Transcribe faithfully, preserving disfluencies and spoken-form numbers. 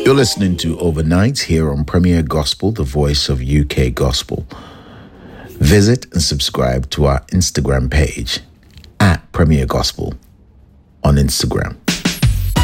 You're listening to Overnight here on Premier Gospel, the voice of U K Gospel. Visit and subscribe to our Instagram page at Premier Gospel on Instagram.